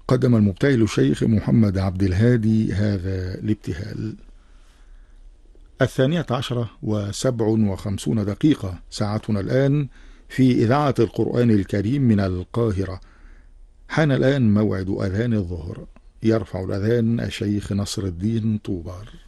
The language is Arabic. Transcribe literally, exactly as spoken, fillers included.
قدم المبتهل الشيخ محمد عبد الهادي هذا الابتهال. الثانية عشرة وسبع وخمسون دقيقة ساعتنا الآن في إذاعة القرآن الكريم من القاهرة. حان الآن موعد أذان الظهر. يرفع الأذان الشيخ نصر الدين طوبار.